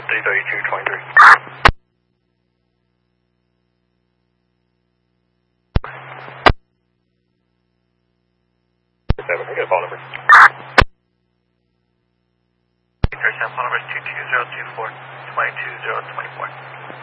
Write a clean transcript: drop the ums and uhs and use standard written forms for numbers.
33223. 7, I get a phone number. Phone number is 22024 22024.